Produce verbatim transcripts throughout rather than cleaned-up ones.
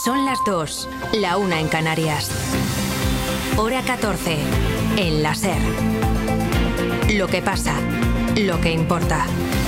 Son las dos, la una en Canarias. Hora catorce, en la SER. Lo que pasa, lo que importa.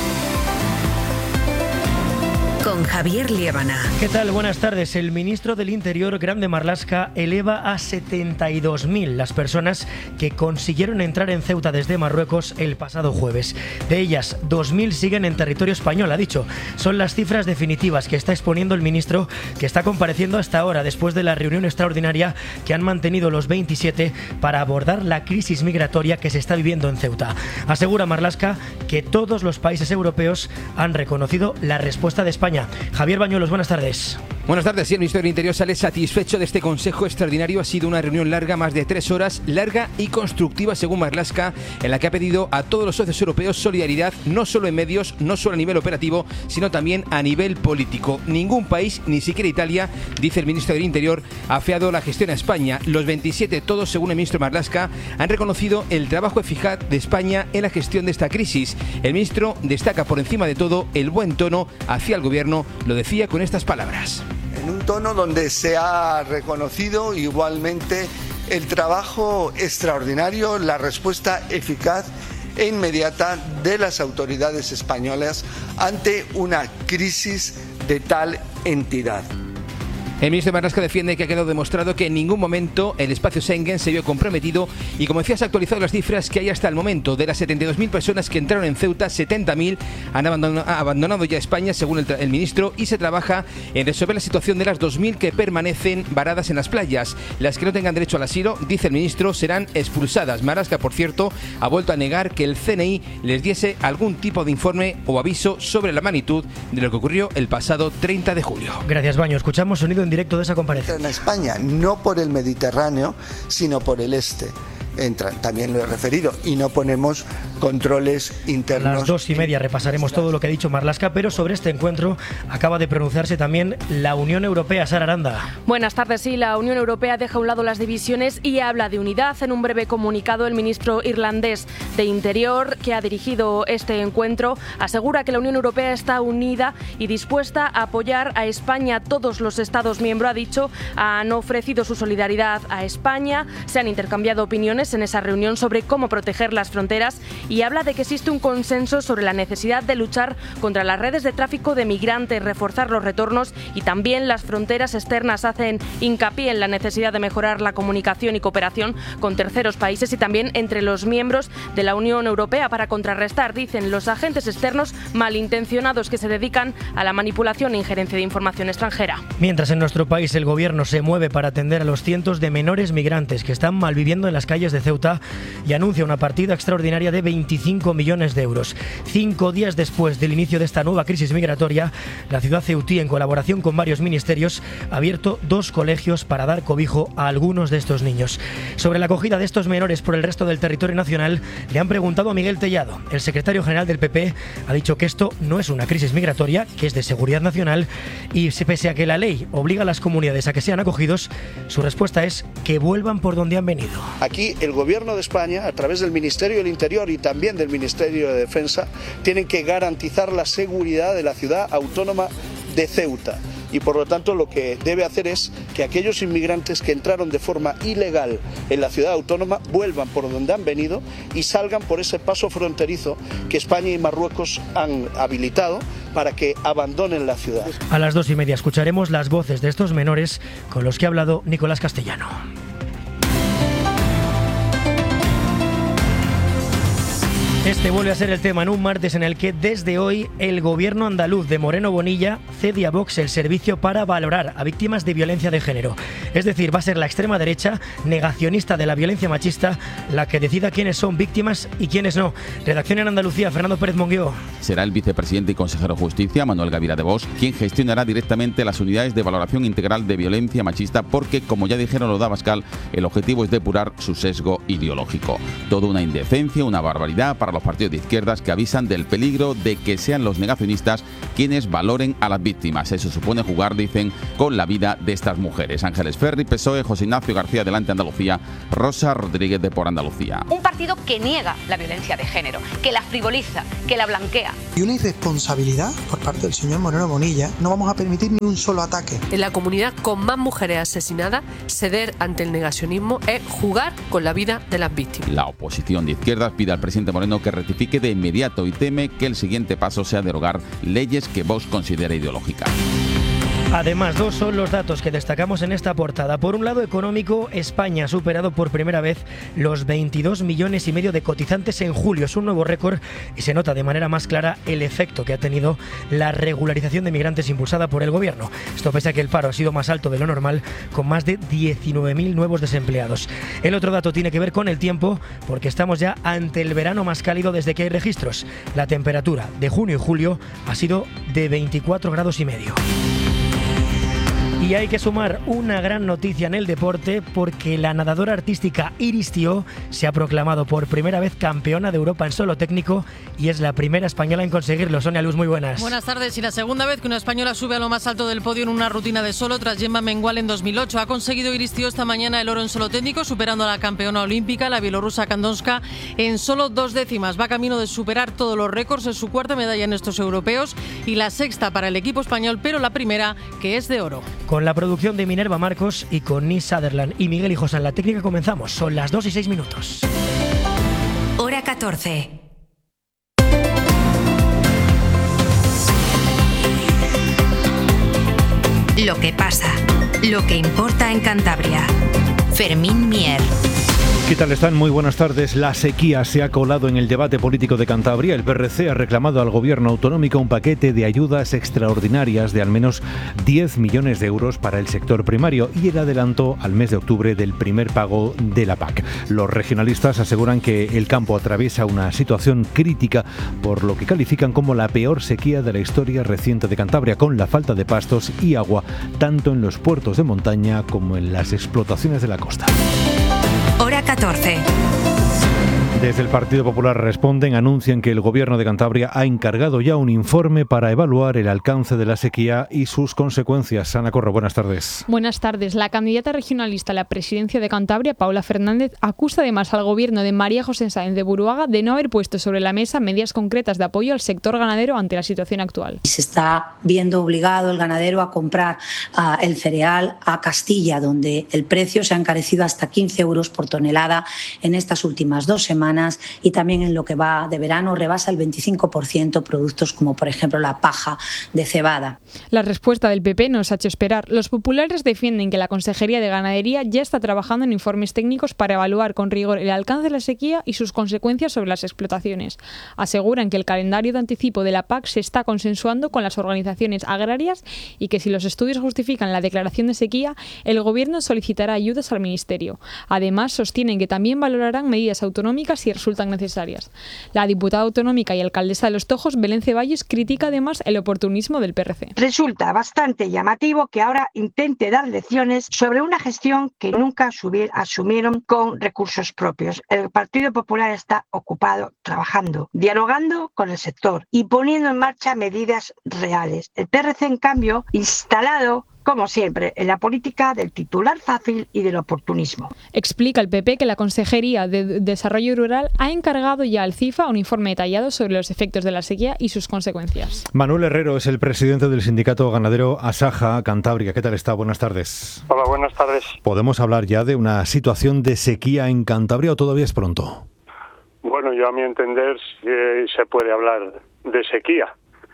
Con Javier Liébana. ¿Qué tal? Buenas tardes. El ministro del Interior, Grande Marlaska, eleva a setenta y dos mil las personas que consiguieron entrar en Ceuta desde Marruecos el pasado jueves. De ellas, dos mil siguen en territorio español, ha dicho. Son las cifras definitivas que está exponiendo el ministro, que está compareciendo hasta ahora después de la reunión extraordinaria que han mantenido los veintisiete para abordar la crisis migratoria que se está viviendo en Ceuta. Asegura Marlaska que todos los países europeos han reconocido la respuesta de España. Javier Bañuelos, buenas tardes. Buenas tardes. Sí, el ministro del Interior sale satisfecho de este consejo extraordinario. Ha sido una reunión larga, más de tres horas, larga y constructiva, según Marlaska, en la que ha pedido a todos los socios europeos solidaridad, no solo en medios, no solo a nivel operativo, sino también a nivel político. Ningún país, ni siquiera Italia, dice el ministro del Interior, ha afeado la gestión a España. Los veintisiete, todos, según el ministro Marlaska, han reconocido el trabajo eficaz de España en la gestión de esta crisis. El ministro destaca por encima de todo el buen tono hacia el gobierno. Lo decía con estas palabras. En un tono donde se ha reconocido igualmente el trabajo extraordinario, la respuesta eficaz e inmediata de las autoridades españolas ante una crisis de tal entidad. El ministro Marlaska defiende que ha quedado demostrado que en ningún momento el espacio Schengen se vio comprometido y, como decía, se han actualizado las cifras que hay hasta el momento. De las setenta y dos mil personas que entraron en Ceuta, setenta mil han abandonado, abandonado ya España, según el, el ministro, y se trabaja en resolver la situación de las dos mil que permanecen varadas en las playas. Las que no tengan derecho al asilo, dice el ministro, serán expulsadas. Marlaska, por cierto, ha vuelto a negar que el C N I les diese algún tipo de informe o aviso sobre la magnitud de lo que ocurrió el pasado treinta de julio. Gracias, Baño. Escuchamos sonido en directo de esa comparecencia. En España, no por el Mediterráneo, sino por el este. Entran, también lo he referido, y no ponemos controles internos. A las dos y media repasaremos todo lo que ha dicho Marlaska, pero sobre este encuentro acaba de pronunciarse también la Unión Europea. Sara Aranda. Buenas tardes. Sí, la Unión Europea deja a un lado las divisiones y habla de unidad. En un breve comunicado, el ministro irlandés de Interior, que ha dirigido este encuentro, asegura que la Unión Europea está unida y dispuesta a apoyar a España. Todos los Estados miembros, ha dicho, han ofrecido su solidaridad a España. Se han intercambiado opiniones en esa reunión sobre cómo proteger las fronteras y habla de que existe un consenso sobre la necesidad de luchar contra las redes de tráfico de migrantes, reforzar los retornos y también las fronteras externas. Hacen hincapié en la necesidad de mejorar la comunicación y cooperación con terceros países y también entre los miembros de la Unión Europea para contrarrestar, dicen, los agentes externos malintencionados que se dedican a la manipulación e injerencia de información extranjera. Mientras en nuestro país el gobierno se mueve para atender a los cientos de menores migrantes que están malviviendo en las calles de Ceuta y anuncia una partida extraordinaria de veinticinco millones de euros. Cinco días después del inicio de esta nueva crisis migratoria, la ciudad ceutí, en colaboración con varios ministerios, ha abierto dos colegios para dar cobijo a algunos de estos niños. Sobre la acogida de estos menores por el resto del territorio nacional, le han preguntado a Miguel Tellado. El secretario general del P P ha dicho que esto no es una crisis migratoria, que es de seguridad nacional, y pese a que la ley obliga a las comunidades a que sean acogidos, su respuesta es que vuelvan por donde han venido. Aquí el Gobierno de España, a través del Ministerio del Interior y también del Ministerio de Defensa, tienen que garantizar la seguridad de la ciudad autónoma de Ceuta. Y por lo tanto lo que debe hacer es que aquellos inmigrantes que entraron de forma ilegal en la ciudad autónoma vuelvan por donde han venido y salgan por ese paso fronterizo que España y Marruecos han habilitado para que abandonen la ciudad. A las dos y media escucharemos las voces de estos menores con los que ha hablado Nicolás Castellano. Este vuelve a ser el tema en un martes en el que desde hoy el gobierno andaluz de Moreno Bonilla cede a Vox el servicio para valorar a víctimas de violencia de género. Es decir, va a ser la extrema derecha, negacionista de la violencia machista, la que decida quiénes son víctimas y quiénes no. Redacción en Andalucía, Fernando Pérez Monguió. Será el vicepresidente y consejero de Justicia, Manuel Gavira de Vox, quien gestionará directamente las unidades de valoración integral de violencia machista porque, como ya dijeron los de Abascal, el objetivo es depurar su sesgo ideológico. Todo una indecencia, una barbaridad para los los partidos de izquierdas que avisan del peligro de que sean los negacionistas quienes valoren a las víctimas. Eso supone jugar, dicen, con la vida de estas mujeres. Ángeles Ferri, P S O E, José Ignacio García, Adelante Andalucía, Rosa Rodríguez de Por Andalucía. Un partido que niega la violencia de género, que la frivoliza, que la blanquea. Y una irresponsabilidad por parte del señor Moreno Bonilla. No vamos a permitir ni un solo ataque. En la comunidad con más mujeres asesinadas, ceder ante el negacionismo es jugar con la vida de las víctimas. La oposición de izquierdas pide al presidente Moreno que rectifique de inmediato y teme que el siguiente paso sea derogar leyes que Vox considera ideológicas. Además, dos son los datos que destacamos en esta portada. Por un lado, económico, España ha superado por primera vez los veintidós millones y medio de cotizantes en julio. Es un nuevo récord y se nota de manera más clara el efecto que ha tenido la regularización de migrantes impulsada por el gobierno. Esto pese a que el paro ha sido más alto de lo normal, con más de diecinueve mil nuevos desempleados. El otro dato tiene que ver con el tiempo, porque estamos ya ante el verano más cálido desde que hay registros. La temperatura de junio y julio ha sido de veinticuatro grados y medio. Y hay que sumar una gran noticia en el deporte, porque la nadadora artística Iris Tió se ha proclamado por primera vez campeona de Europa en solo técnico y es la primera española en conseguirlo. Sonia Luz, muy buenas. Buenas tardes. Y la segunda vez que una española sube a lo más alto del podio en una rutina de solo tras Gemma Mengual en dos mil ocho. Ha conseguido Iris Tió esta mañana el oro en solo técnico, superando a la campeona olímpica, la bielorrusa Kandonska, en solo dos décimas. Va camino de superar todos los récords. Es su cuarta medalla en estos europeos y la sexta para el equipo español, pero la primera que es de oro. Con la producción de Minerva Marcos y con Nis Sutherland y Miguel Hijos en la técnica comenzamos. Son las dos y seis minutos. Hora catorce. Lo que pasa, lo que importa en Cantabria. Fermín Mier. ¿Qué tal están? Muy buenas tardes. La sequía se ha colado en el debate político de Cantabria. El P R C ha reclamado al gobierno autonómico un paquete de ayudas extraordinarias de al menos diez millones de euros para el sector primario y el adelanto al mes de octubre del primer pago de la P A C. Los regionalistas aseguran que el campo atraviesa una situación crítica por lo que califican como la peor sequía de la historia reciente de Cantabria, con la falta de pastos y agua tanto en los puertos de montaña como en las explotaciones de la costa. Hora catorce. Desde el Partido Popular responden, anuncian que el Gobierno de Cantabria ha encargado ya un informe para evaluar el alcance de la sequía y sus consecuencias. Ana Corro, buenas tardes. Buenas tardes. La candidata regionalista a la presidencia de Cantabria, Paula Fernández, acusa además al Gobierno de María José Sáenz de Buruaga de no haber puesto sobre la mesa medidas concretas de apoyo al sector ganadero ante la situación actual. Se está viendo obligado el ganadero a comprar uh, el cereal a Castilla, donde el precio se ha encarecido hasta quince euros por tonelada en estas últimas dos semanas. Y también en lo que va de verano rebasa el veinticinco por ciento productos como por ejemplo la paja de cebada. La respuesta del P P nos ha hecho esperar. Los populares defienden que la Consejería de Ganadería ya está trabajando en informes técnicos para evaluar con rigor el alcance de la sequía y sus consecuencias sobre las explotaciones. Aseguran que el calendario de anticipo de la P A C se está consensuando con las organizaciones agrarias y que si los estudios justifican la declaración de sequía, el Gobierno solicitará ayudas al Ministerio. Además, sostienen que también valorarán medidas autonómicas si resultan necesarias. La diputada autonómica y alcaldesa de Los Tojos, Belén Ceballos, critica además el oportunismo del P R C. Resulta bastante llamativo que ahora intente dar lecciones sobre una gestión que nunca asumieron con recursos propios. El Partido Popular está ocupado trabajando, dialogando con el sector y poniendo en marcha medidas reales. El P R C, en cambio, instalado como siempre, en la política del titular fácil y del oportunismo. Explica el P P que la Consejería de Desarrollo Rural ha encargado ya al CIFA un informe detallado sobre los efectos de la sequía y sus consecuencias. Manuel Herrero es el presidente del sindicato ganadero Asaja Cantabria. ¿Qué tal está? Buenas tardes. Hola, buenas tardes. ¿Podemos hablar ya de una situación de sequía en Cantabria o todavía es pronto? Bueno, yo a mi entender eh, se puede hablar de sequía.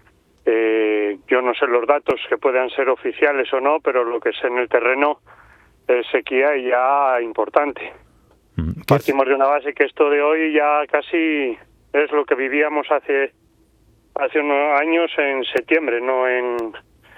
Eh, yo no sé los datos que puedan ser oficiales o no, pero lo que es en el terreno es sequía y ya importante. Partimos de una base que esto de hoy ya casi es lo que vivíamos hace hace unos años en septiembre, no en,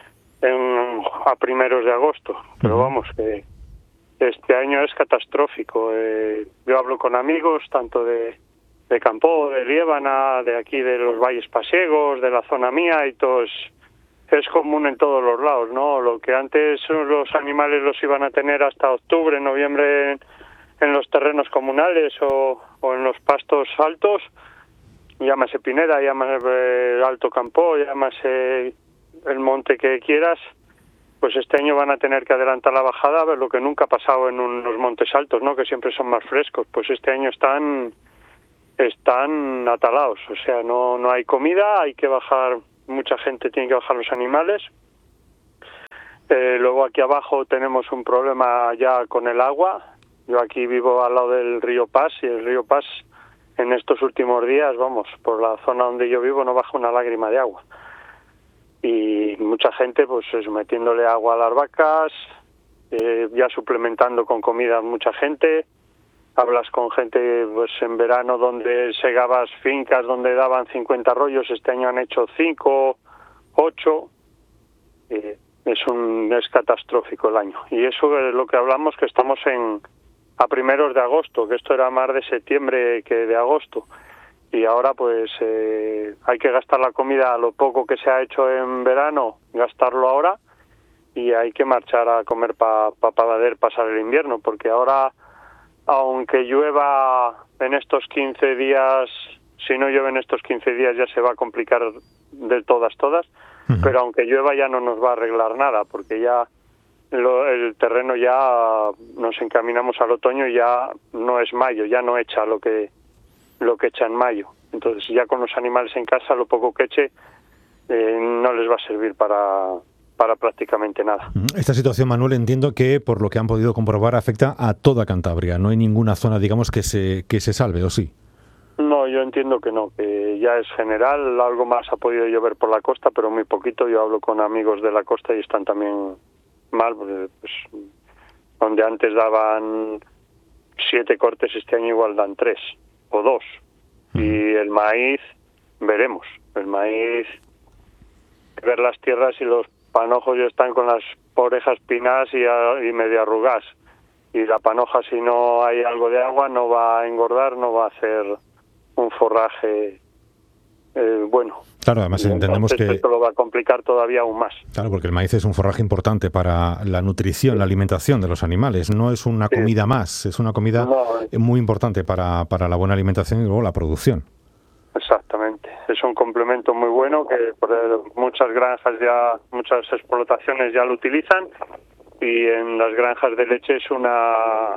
en a primeros de agosto. Pero vamos, que este año es catastrófico. Eh, yo hablo con amigos tanto de de Campo, de Liébana, de aquí de los Valles Pasiegos, de la zona mía, y todo es, es común en todos los lados, ¿no? Lo que antes los animales los iban a tener hasta octubre, noviembre en, en los terrenos comunales o, o en los pastos altos, llámase Pineda, llámase Alto Campo, llámase el monte que quieras, pues este año van a tener que adelantar la bajada, a ver lo que nunca ha pasado en un, los montes altos, ¿no? Que siempre son más frescos. Pues este año están están atalados, o sea, no no hay comida, hay que bajar, mucha gente tiene que bajar los animales. Eh, luego aquí abajo tenemos un problema ya con el agua. Yo aquí vivo al lado del río Pas y el río Pas en estos últimos días, vamos, por la zona donde yo vivo no baja una lágrima de agua. Y mucha gente pues eso, metiéndole agua a las vacas, eh, ya suplementando con comida mucha gente. Hablas con gente pues en verano donde segabas fincas donde daban cincuenta rollos, este año han hecho cinco, ocho. Eh, es un es catastrófico el año. Y eso es lo que hablamos, que estamos en a primeros de agosto, que esto era más de septiembre que de agosto. Y ahora pues eh, hay que gastar la comida, lo poco que se ha hecho en verano, gastarlo ahora, y hay que marchar a comer para pa, pa poder pasar el invierno, porque ahora, aunque llueva en estos quince días, si no llueve en estos quince días ya se va a complicar de todas, todas, uh-huh. Pero aunque llueva ya no nos va a arreglar nada, porque ya lo, el terreno ya nos encaminamos al otoño y ya no es mayo, ya no echa lo que lo que echa en mayo. Entonces ya con los animales en casa, lo poco que eche eh, no les va a servir para, para prácticamente nada. Esta situación, Manuel, entiendo que por lo que han podido comprobar afecta a toda Cantabria. No hay ninguna zona, digamos, que se que se salve, ¿o sí? No, yo entiendo que no, que ya es general. Algo más ha podido llover por la costa, pero muy poquito. Yo hablo con amigos de la costa y están también mal, pues donde antes daban siete cortes, este año igual dan tres o dos. Uh-huh. Y el maíz, veremos. El maíz, ver las tierras y los panojos ya están con las orejas pinadas y, a, y medio arrugadas. Y la panoja, si no hay algo de agua, no va a engordar, no va a hacer un forraje eh, bueno. Claro, además entendemos que esto lo va a complicar todavía aún más. Claro, porque el maíz es un forraje importante para la nutrición, sí. La alimentación de los animales. No es una sí. comida más, es una comida no, muy importante para, para la buena alimentación y luego la producción. Exactamente, es un complemento muy bueno que por muchas granjas ya, muchas explotaciones ya lo utilizan, y en las granjas de leche es una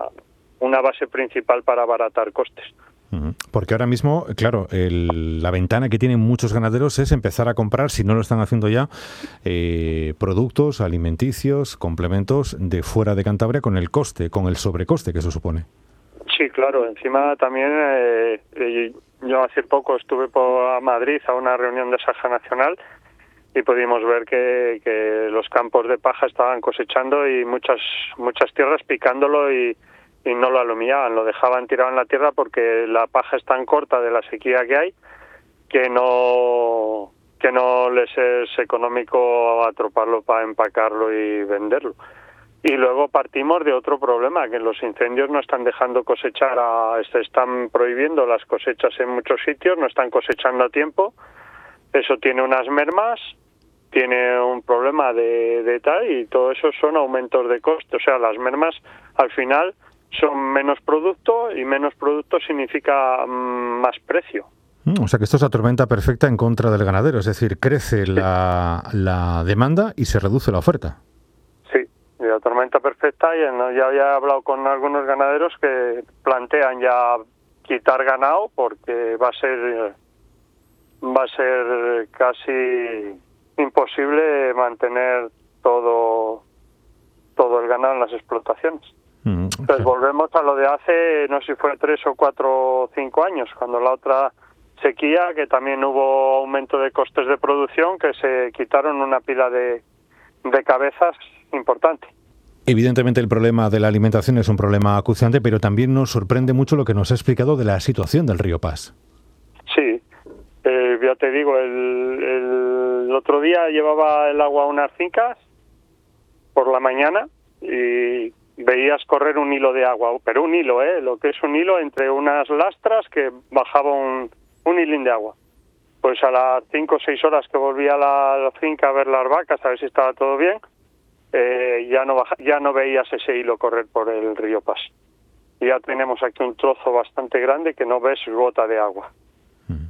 una base principal para abaratar costes. Porque ahora mismo, claro, el, la ventana que tienen muchos ganaderos es empezar a comprar, si no lo están haciendo ya, eh, productos alimenticios, complementos de fuera de Cantabria con el coste, con el sobrecoste que eso supone. Sí, claro. Encima también, eh, eh, yo hace poco estuve por Madrid a una reunión de Saja Nacional y pudimos ver que, que los campos de paja estaban cosechando y muchas muchas tierras picándolo y y no lo alumillaban, lo dejaban tirado en la tierra porque la paja es tan corta de la sequía que hay que no que no les es económico atroparlo para empacarlo y venderlo. Y luego partimos de otro problema, que los incendios no están dejando cosechar, a, se están prohibiendo las cosechas en muchos sitios, no están cosechando a tiempo, eso tiene unas mermas, tiene un problema de, de tal, y todo eso son aumentos de coste, o sea, las mermas al final son menos producto y menos producto significa mm, más precio. O sea que esto es la tormenta perfecta en contra del ganadero, es decir, crece la, la demanda y se reduce la oferta. Sí, la tormenta perfecta, y ya había hablado con algunos ganaderos que plantean ya quitar ganado porque va a ser va a ser casi imposible mantener todo todo el ganado en las explotaciones. Mm, okay. Entonces volvemos a lo de hace, no sé si fue tres o cuatro o cinco años, cuando la otra sequía, que también hubo aumento de costes de producción, que se quitaron una pila de, de cabezas importante. Evidentemente el problema de la alimentación es un problema acuciante, pero también nos sorprende mucho lo que nos ha explicado de la situación del río Pas. Sí, eh, ya te digo, el, el, el otro día llevaba el agua a unas fincas por la mañana y veías correr un hilo de agua, pero un hilo, ¿eh? Lo que es un hilo entre unas lastras que bajaba un, un hilín de agua. Pues a las cinco o seis horas que volvía a la, la finca a ver las vacas, a ver si estaba todo bien, eh, ya no baja, ya no veías ese hilo correr por el río Pas. Y ya tenemos aquí un trozo bastante grande que no ves gota de agua. Mm.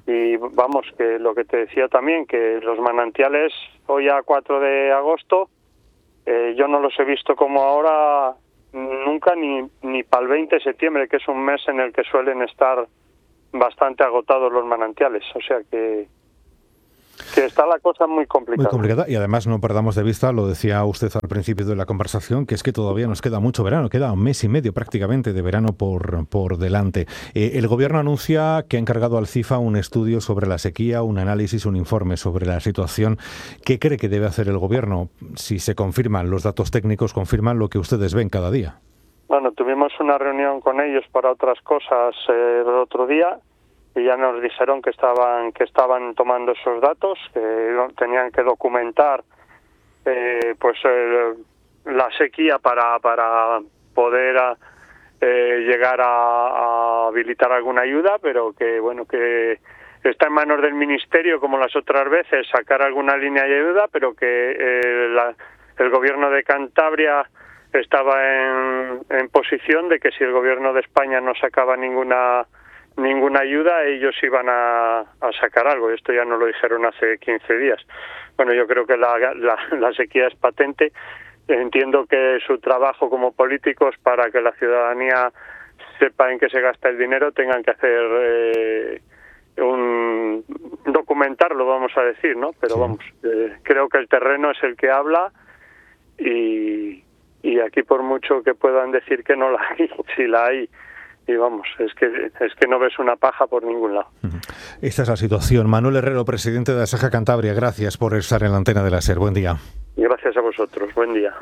y vamos, que lo que te decía también, que los manantiales hoy a cuatro de agosto, eh, yo no los he visto como ahora nunca, ni, ni para el veinte de septiembre, que es un mes en el que suelen estar bastante agotados los manantiales, o sea que que está la cosa muy complicada. Muy complicada, y además no perdamos de vista, lo decía usted al principio de la conversación, que es que todavía nos queda mucho verano, queda un mes y medio prácticamente de verano por, por delante. Eh, el Gobierno anuncia que ha encargado al CIFA un estudio sobre la sequía, un análisis, un informe sobre la situación. ¿Qué cree que debe hacer el Gobierno? Si se confirman los datos técnicos, confirman lo que ustedes ven cada día. Bueno, tuvimos una reunión con ellos para otras cosas eh, el otro día, y ya nos dijeron que estaban que estaban tomando esos datos, que tenían que documentar eh, pues eh, la sequía para para poder a, eh, llegar a, a habilitar alguna ayuda, pero que bueno que está en manos del Ministerio, como las otras veces, sacar alguna línea de ayuda, pero que eh, la, el Gobierno de Cantabria estaba en, en posición de que si el Gobierno de España no sacaba ninguna ninguna ayuda, ellos iban a, a sacar algo. Esto ya no lo dijeron hace quince días. Bueno, yo creo que la, la, la sequía es patente. Entiendo que su trabajo como políticos, para que la ciudadanía sepa en qué se gasta el dinero, tengan que hacer eh, un documentarlo, vamos a decir, ¿no? Pero sí. vamos, eh, creo que el terreno es el que habla, y, y aquí por mucho que puedan decir que no la hay, si la hay, y vamos, es que es que no ves una paja por ningún lado. Esta es la situación. Manuel Herrero, presidente de Asaja Cantabria, gracias por estar en la antena de la SER. Buen día. Y gracias a vosotros. Buen día.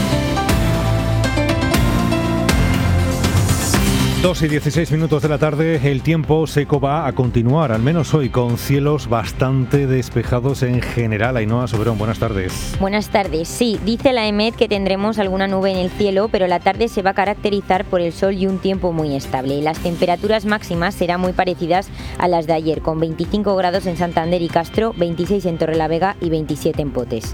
dos y dieciséis minutos de la tarde, el tiempo seco va a continuar, al menos hoy, con cielos bastante despejados en general. Ainhoa Soberón, buenas tardes. Buenas tardes. Sí, dice la EMET que tendremos alguna nube en el cielo, pero la tarde se va a caracterizar por el sol y un tiempo muy estable. Las temperaturas máximas serán muy parecidas a las de ayer, con veinticinco grados en Santander y Castro, veintiséis en Torrelavega y veintisiete en Potes.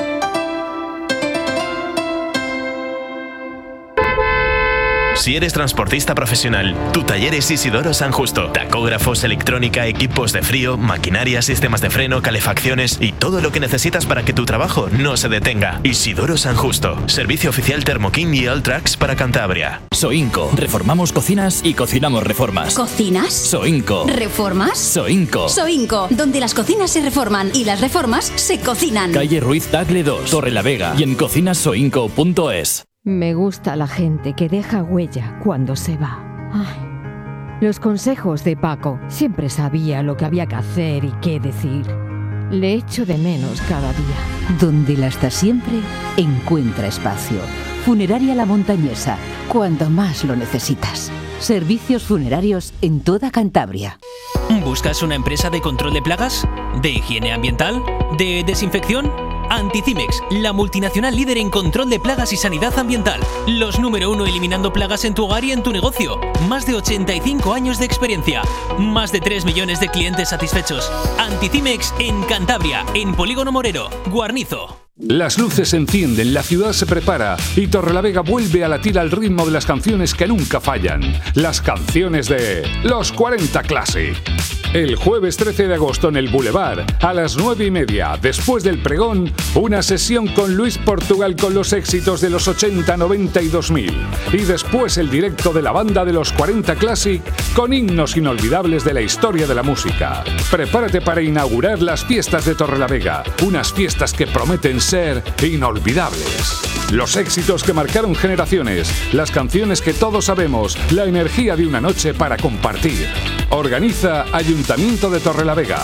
Si eres transportista profesional, tu taller es Isidoro San Justo. Tacógrafos, electrónica, equipos de frío, maquinaria, sistemas de freno, calefacciones y todo lo que necesitas para que tu trabajo no se detenga. Isidoro San Justo. Servicio oficial Thermo King y Alltrax para Cantabria. Soinco. Reformamos cocinas y cocinamos reformas. ¿Cocinas? Soinco. ¿Reformas? Soinco. Soinco. Donde las cocinas se reforman y las reformas se cocinan. Calle Ruiz Tagle dos, Torrelavega, y en cocinas soinco punto es. Me gusta la gente que deja huella cuando se va. Ay, los consejos de Paco. Siempre sabía lo que había que hacer y qué decir. Le echo de menos cada día. Donde la está siempre, encuentra espacio. Funeraria La Montañesa, cuando más lo necesitas. Servicios funerarios en toda Cantabria. ¿Buscas una empresa de control de plagas? ¿De higiene ambiental? ¿De desinfección? Anticimex, la multinacional líder en control de plagas y sanidad ambiental. Los número uno eliminando plagas en tu hogar y en tu negocio. Más de ochenta y cinco años de experiencia. Más de tres millones de clientes satisfechos. Anticimex en Cantabria, en Polígono Morero, Guarnizo. Las luces se encienden, la ciudad se prepara y Torrelavega vuelve a latir al ritmo de las canciones que nunca fallan. Las canciones de Los cuarenta Classic. El jueves trece de agosto en el Boulevard, a las nueve y media, después del pregón, una sesión con Luis Portugal con los éxitos de los ochenta, noventa y dos mil. Y después el directo de la banda de Los cuarenta Classic con himnos inolvidables de la historia de la música. Prepárate para inaugurar las fiestas de Torrelavega, unas fiestas que prometen ser inolvidables. Los éxitos que marcaron generaciones, las canciones que todos sabemos, la energía de una noche para compartir. Organiza Ayuntamiento de Torrelavega.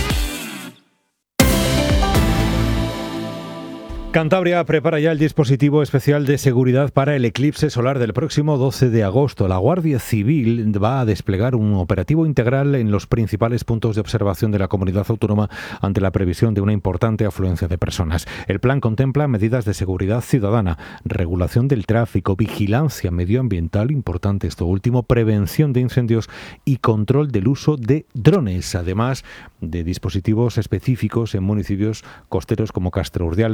Cantabria prepara ya el dispositivo especial de seguridad para el eclipse solar del próximo doce de agosto. La Guardia Civil va a desplegar un operativo integral en los principales puntos de observación de la comunidad autónoma ante la previsión de una importante afluencia de personas. El plan contempla medidas de seguridad ciudadana, regulación del tráfico, vigilancia medioambiental, importante esto último, prevención de incendios y control del uso de drones, además de dispositivos específicos en municipios costeros como Castro Urdiales, San Vicente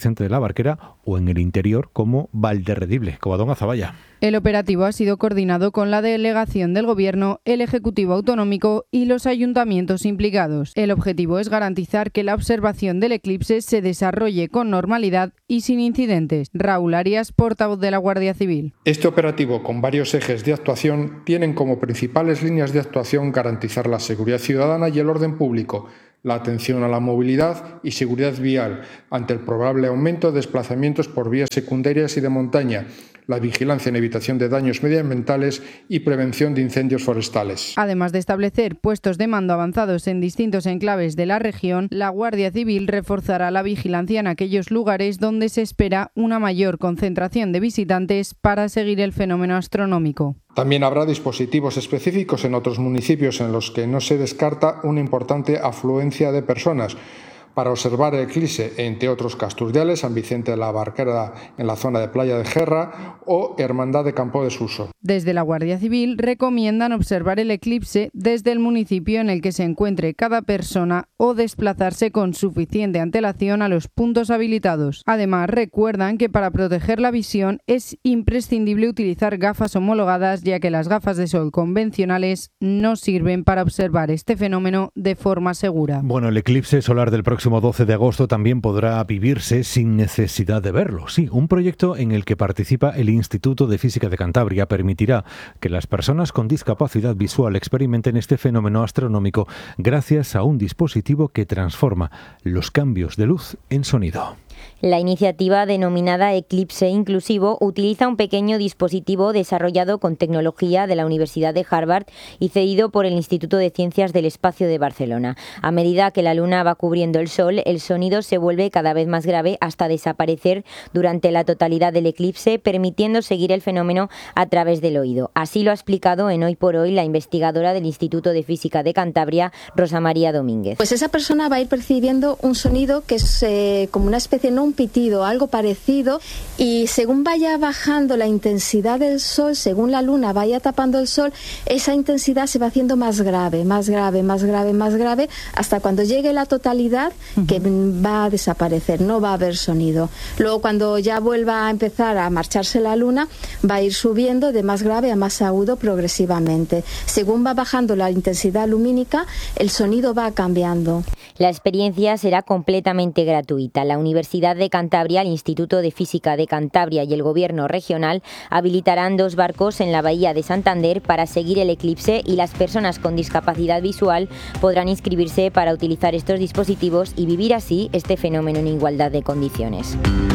Vicente de la Barquera o en el interior como Valderredible. Covadonga Zavalla. El operativo ha sido coordinado con la delegación del Gobierno, el Ejecutivo Autonómico y los ayuntamientos implicados. El objetivo es garantizar que la observación del eclipse se desarrolle con normalidad y sin incidentes. Raúl Arias, portavoz de la Guardia Civil. Este operativo, con varios ejes de actuación, tienen como principales líneas de actuación garantizar la seguridad ciudadana y el orden público, la atención a la movilidad y seguridad vial ante el probable aumento de desplazamientos por vías secundarias y de montaña, la vigilancia en evitación de daños medioambientales y prevención de incendios forestales. Además de establecer puestos de mando avanzados en distintos enclaves de la región, la Guardia Civil reforzará la vigilancia en aquellos lugares donde se espera una mayor concentración de visitantes para seguir el fenómeno astronómico. También habrá dispositivos específicos en otros municipios en los que no se descarta una importante afluencia de personas para observar el eclipse, entre otros Casturdiales, San Vicente de la Barquera en la zona de Playa de Gerra o Hermandad de Campo de Suso. Desde la Guardia Civil recomiendan observar el eclipse desde el municipio en el que se encuentre cada persona o desplazarse con suficiente antelación a los puntos habilitados. Además, recuerdan que para proteger la visión es imprescindible utilizar gafas homologadas, ya que las gafas de sol convencionales no sirven para observar este fenómeno de forma segura. Bueno, el eclipse solar del próximo doce de agosto también podrá vivirse sin necesidad de verlo. Sí, un proyecto en el que participa el Instituto de Física de Cantabria permitirá que las personas con discapacidad visual experimenten este fenómeno astronómico gracias a un dispositivo que transforma los cambios de luz en sonido. La iniciativa denominada Eclipse Inclusivo utiliza un pequeño dispositivo desarrollado con tecnología de la Universidad de Harvard y cedido por el Instituto de Ciencias del Espacio de Barcelona. A medida que la luna va cubriendo el sol, el sonido se vuelve cada vez más grave hasta desaparecer durante la totalidad del eclipse, permitiendo seguir el fenómeno a través del oído. Así lo ha explicado en Hoy por Hoy la investigadora del Instituto de Física de Cantabria, Rosa María Domínguez. Pues esa persona va a ir percibiendo un sonido que es eh, como una especie, no un pitido, algo parecido, y según vaya bajando la intensidad del sol, según la luna vaya tapando el sol, esa intensidad se va haciendo más grave, más grave, más grave, más grave, hasta cuando llegue la totalidad, que va a desaparecer, no va a haber sonido. Luego, cuando ya vuelva a empezar a marcharse la luna, va a ir subiendo de más grave a más agudo progresivamente. Según va bajando la intensidad lumínica, el sonido va cambiando. La experiencia será completamente gratuita. La Universidad de Cantabria, el Instituto de Física de Cantabria y el Gobierno regional habilitarán dos barcos en la bahía de Santander para seguir el eclipse, y las personas con discapacidad visual podrán inscribirse para utilizar estos dispositivos y vivir así este fenómeno en igualdad de condiciones.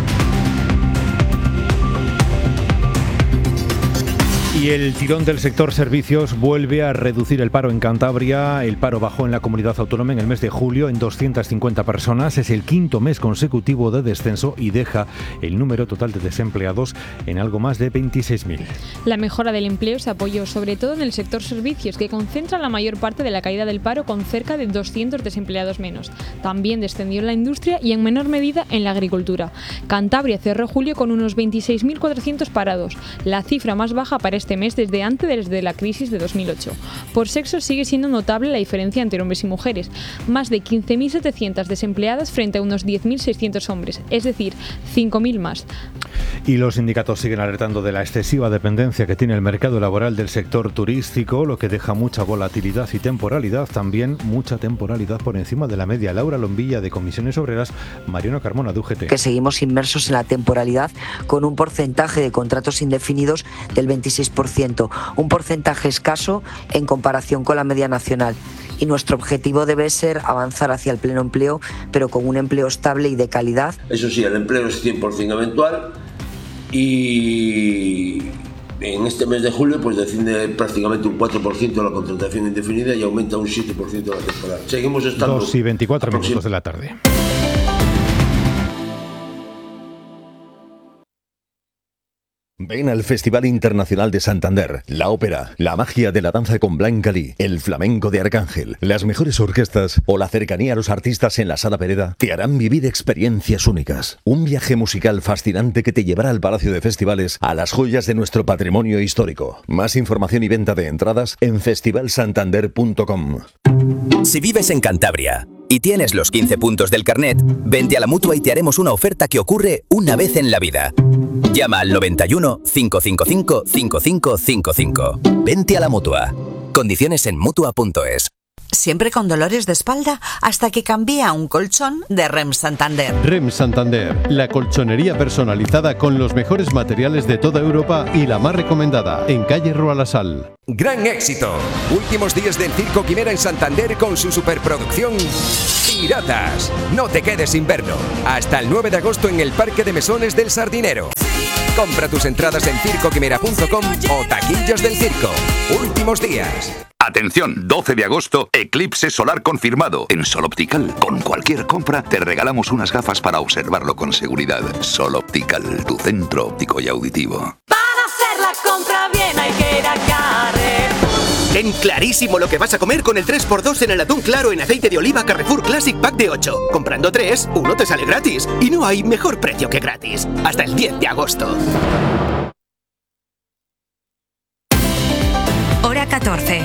Y el tirón del sector servicios vuelve a reducir el paro en Cantabria. El paro bajó en la comunidad autónoma en el mes de julio en doscientas cincuenta personas. Es el quinto mes consecutivo de descenso y deja el número total de desempleados en algo más de veintiséis mil. La mejora del empleo se apoyó sobre todo en el sector servicios, que concentra la mayor parte de la caída del paro con cerca de doscientos desempleados menos. También descendió en la industria y en menor medida en la agricultura. Cantabria cerró julio con unos veintiséis mil cuatrocientos parados, la cifra más baja para este mes desde antes de la crisis de dos mil ocho. Por sexo sigue siendo notable la diferencia entre hombres y mujeres, más de quince mil setecientas desempleadas frente a unos diez mil seiscientos hombres, es decir, cinco mil más. Y los sindicatos siguen alertando de la excesiva dependencia que tiene el mercado laboral del sector turístico, lo que deja mucha volatilidad y temporalidad, también mucha temporalidad por encima de la media. Laura Lombilla, de Comisiones Obreras, Mariano Carmona, de U G T. Que seguimos inmersos en la temporalidad con un porcentaje de contratos indefinidos del veintiséis por ciento, un porcentaje escaso en comparación con la media nacional. Y nuestro objetivo debe ser avanzar hacia el pleno empleo, pero con un empleo estable y de calidad. Eso sí, el empleo es cien por ciento eventual y en este mes de julio pues desciende prácticamente un cuatro por ciento la contratación indefinida y aumenta un siete por ciento la temporal. Seguimos estando... dos y veinticuatro minutos de la tarde. Ven al Festival Internacional de Santander, la ópera, la magia de la danza con Blanca Lee, el flamenco de Arcángel, las mejores orquestas o la cercanía a los artistas en la Sala Pereda te harán vivir experiencias únicas. Un viaje musical fascinante que te llevará al Palacio de Festivales, a las joyas de nuestro patrimonio histórico. Más información y venta de entradas en festival santander punto com. Si vives en Cantabria y tienes los quince puntos del carnet, vente a la Mutua y te haremos una oferta que ocurre una vez en la vida. Llama al noventa y uno, cinco cinco cinco, cinco cinco cinco cinco. Vente a la Mutua. Condiciones en Mutua punto es. Siempre con dolores de espalda hasta que cambié a un colchón de R E M Santander. R E M Santander, la colchonería personalizada con los mejores materiales de toda Europa y la más recomendada, en calle Rua La Sal. Gran éxito. Últimos días del Circo Quimera en Santander con su superproducción Piratas. No te quedes sin verlo. Hasta el nueve de agosto en el Parque de Mesones del Sardinero. Compra tus entradas en circo quimera punto com o taquillas del circo. Últimos días. Atención, doce de agosto, eclipse solar confirmado en Sol Optical. Con cualquier compra te regalamos unas gafas para observarlo con seguridad. Sol Optical, tu centro óptico y auditivo. Para hacer la compra bien hay que ir a Carrefour. Ten clarísimo lo que vas a comer con el tres por dos en el atún claro en aceite de oliva Carrefour Classic Pack de ocho. Comprando tres, uno te sale gratis. Y no hay mejor precio que gratis. Hasta el diez de agosto. Hora catorce.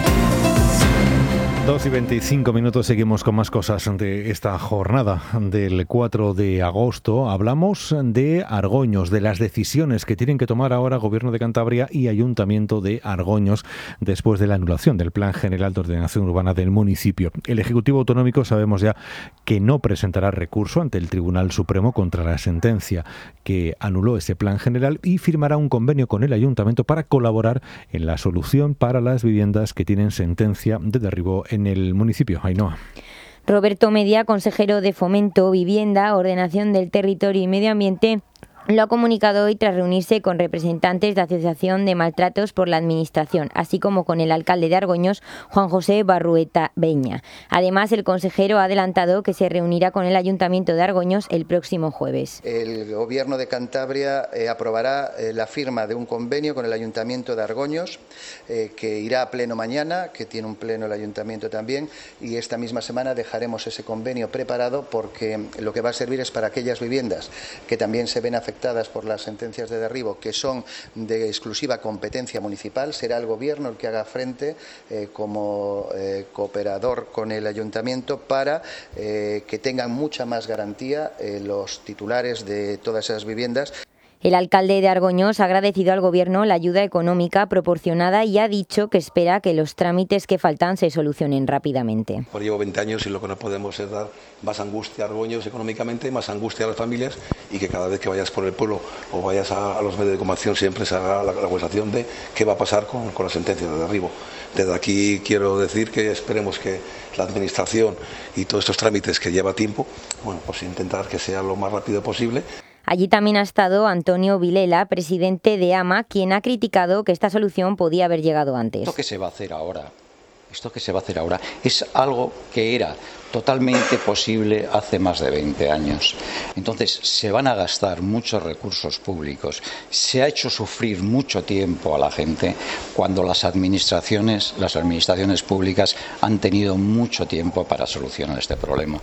dos y veinticinco minutos, seguimos con más cosas de esta jornada del cuatro de agosto. Hablamos de Argoños, de las decisiones que tienen que tomar ahora Gobierno de Cantabria y Ayuntamiento de Argoños después de la anulación del Plan General de Ordenación Urbana del municipio. El Ejecutivo Autonómico sabemos ya que no presentará recurso ante el Tribunal Supremo contra la sentencia que anuló ese Plan General y firmará un convenio con el Ayuntamiento para colaborar en la solución para las viviendas que tienen sentencia de derribo en en el municipio. Ainhoa. Roberto Media, consejero de Fomento, Vivienda, Ordenación del Territorio y Medio Ambiente, lo ha comunicado hoy tras reunirse con representantes de Asociación de Maltratos por la Administración, así como con el alcalde de Argoños, Juan José Barrueta Beña. Además, el consejero ha adelantado que se reunirá con el Ayuntamiento de Argoños el próximo jueves. El Gobierno de Cantabria eh, aprobará eh, la firma de un convenio con el Ayuntamiento de Argoños, eh, que irá a pleno mañana, que tiene un pleno el Ayuntamiento también, y esta misma semana dejaremos ese convenio preparado porque lo que va a servir es para aquellas viviendas que también se ven afectadas por las sentencias de derribo, que son de exclusiva competencia municipal. Será el Gobierno el que haga frente eh, como eh, cooperador con el Ayuntamiento para eh, que tengan mucha más garantía eh, los titulares de todas esas viviendas. El alcalde de Argoños ha agradecido al Gobierno la ayuda económica proporcionada y ha dicho que espera que los trámites que faltan se solucionen rápidamente. Pues llevo veinte años y lo que no podemos es dar más angustia a Argoños económicamente, más angustia a las familias, y que cada vez que vayas por el pueblo o vayas a, a los medios de comunicación siempre se haga la, la conversación de qué va a pasar con, con las sentencias de derribo. Desde aquí quiero decir que esperemos que la Administración y todos estos trámites que lleva tiempo, bueno, pues intentar que sea lo más rápido posible. Allí también ha estado Antonio Vilela, presidente de AMA, quien ha criticado que esta solución podía haber llegado antes. Esto que se va a hacer ahora, esto que se va a hacer ahora es algo que era totalmente posible hace más de veinte años. Entonces se van a gastar muchos recursos públicos, se ha hecho sufrir mucho tiempo a la gente cuando las administraciones, las administraciones públicas han tenido mucho tiempo para solucionar este problema.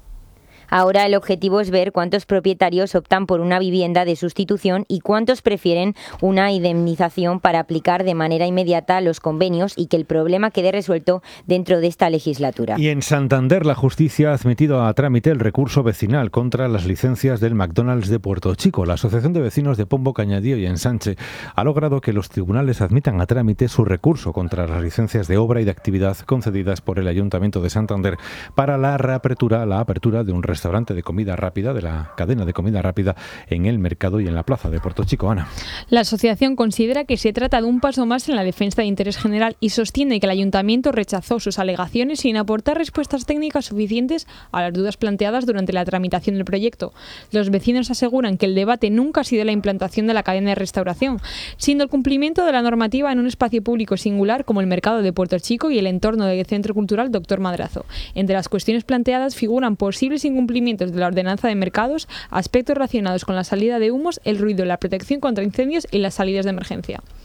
Ahora el objetivo es ver cuántos propietarios optan por una vivienda de sustitución y cuántos prefieren una indemnización para aplicar de manera inmediata los convenios y que el problema quede resuelto dentro de esta legislatura. Y en Santander la justicia ha admitido a trámite el recurso vecinal contra las licencias del McDonald's de Puerto Chico. La Asociación de Vecinos de Pombo, Cañadío y Ensanche ha logrado que los tribunales admitan a trámite su recurso contra las licencias de obra y de actividad concedidas por el Ayuntamiento de Santander para la reapertura, la apertura de un restaurante restaurante de comida rápida, de la cadena de comida rápida en el mercado y en la plaza de Puerto Chico. Ana. La asociación considera que se trata de un paso más en la defensa de interés general y sostiene que el ayuntamiento rechazó sus alegaciones sin aportar respuestas técnicas suficientes a las dudas planteadas durante la tramitación del proyecto. Los vecinos aseguran que el debate nunca ha sido la implantación de la cadena de restauración, sino el cumplimiento de la normativa en un espacio público singular como el mercado de Puerto Chico y el entorno del Centro Cultural Doctor Madrazo. Entre las cuestiones planteadas figuran posibles incumplimientos de la ordenanza de mercados, aspectos relacionados con la salida de humos, el ruido, la protección contra incendios y las salidas de emergencia.